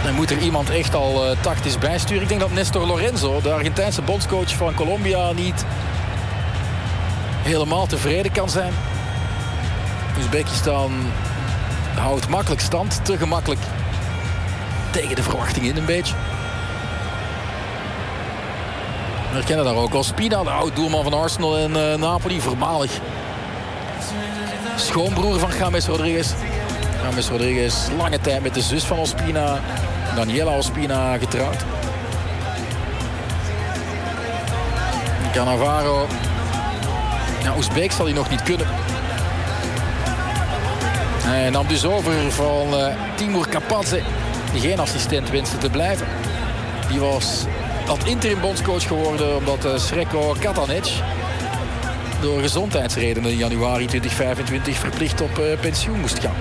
Dan moet er iemand echt al tactisch bijsturen. Ik denk dat Nestor Lorenzo, de Argentijnse bondscoach van Colombia, niet helemaal tevreden kan zijn. Oezbekistan houdt makkelijk stand. Te gemakkelijk tegen de verwachting in een beetje. We herkennen daar ook Ospina, de oud-doelman van Arsenal en Napoli. Voormalig schoonbroer van James Rodriguez. James Rodriguez lange tijd met de zus van Ospina, Daniela Ospina, getrouwd. Cannavaro. Ja, Oezbeek zal hij nog niet kunnen. Hij nam dus over van Timur Kapadze, die geen assistent wenste te blijven. Die was interim bondscoach geworden omdat Sreko Katanec door gezondheidsredenen in januari 2025 verplicht op pensioen moest gaan.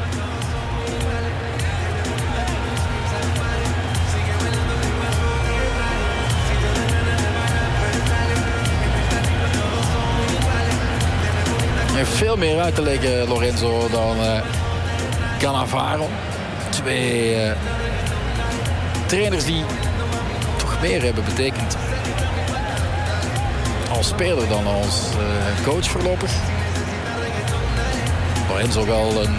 Hij heeft veel meer uit te leggen, Lorenzo, dan Cannavaro. Twee trainers die toch meer hebben betekend als speler dan als coach voorlopig. Lorenzo wel een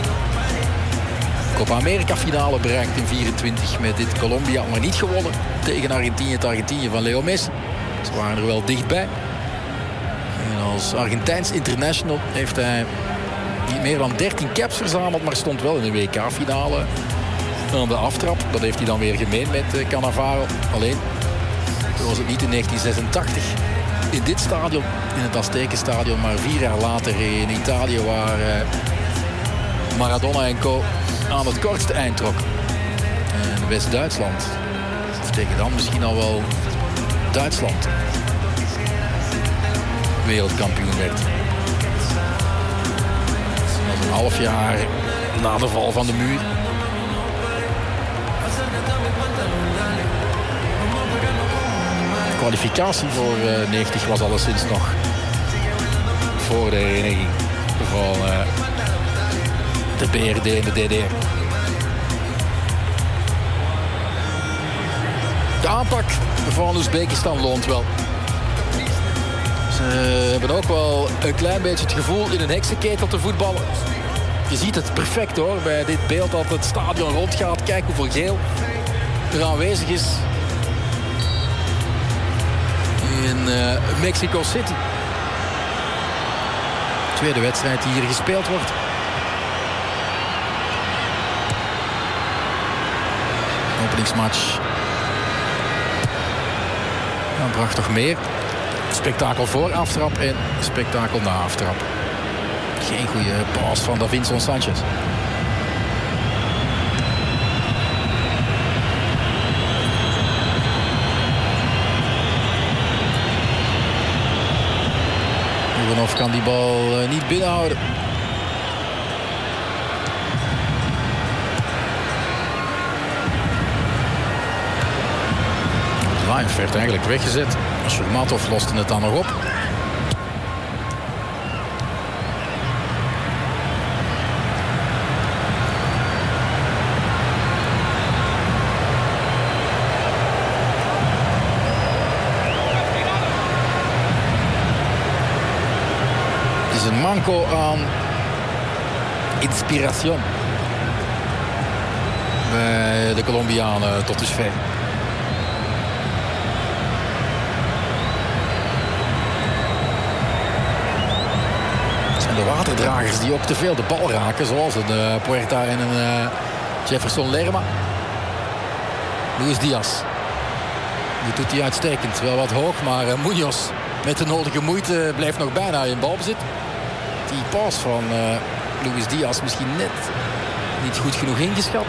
Copa America finale bereikt in 24 met dit Colombia, maar niet gewonnen tegen Argentinië. Het Argentinië van Leo Messi. Ze waren er wel dichtbij. En als Argentijns international heeft hij niet meer dan 13 caps verzameld, maar stond wel in de WK-finale aan de aftrap. Dat heeft hij dan weer gemeen met Cannavaro. Alleen, toen was het niet in 1986 in dit stadion, in het Aztekenstadion, maar 4 jaar later in Italië, waar Maradona en co. aan het kortste eind trokken. En West-Duitsland, of tegen dan misschien al wel Duitsland, wereldkampioen werd. Dat was een half jaar na de val van de muur. De kwalificatie voor 90 was alleszins nog voor de hereniging van de BRD en de DDR. De aanpak van Oezbekistan loont wel. Ze hebben ook wel een klein beetje het gevoel in een heksenketel te voetballen. Je ziet het perfect hoor, bij dit beeld dat het stadion rondgaat. Kijk hoeveel geel er aanwezig is in Mexico City. Tweede wedstrijd die hier gespeeld wordt. Openingsmatch. Dan bracht toch meer. Spektakel voor aftrap en spektakel na aftrap. Geen goede paas van Davinson Sanchez. Ivanov kan die bal niet binnenhouden. Live werd eigenlijk weggezet. Shurmatov loste het dan nog op. Het is een manco aan inspiratie bij de Colombianen tot dusver. De waterdragers die ook te veel de bal raken, zoals een Puerta en een Jefferson Lerma. Luis Diaz. Die doet hij uitstekend. Wel wat hoog, maar Munoz met de nodige moeite blijft nog bijna in balbezit. Die pas van Luis Diaz misschien net niet goed genoeg ingeschat.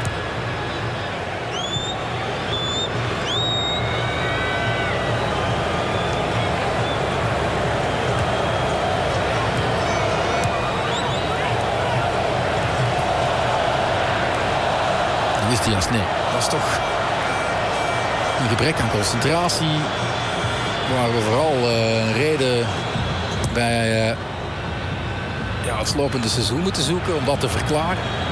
Diaz, nee, dat is toch een gebrek aan concentratie. Waar we vooral een reden bij het slopende seizoen moeten zoeken om dat te verklaren.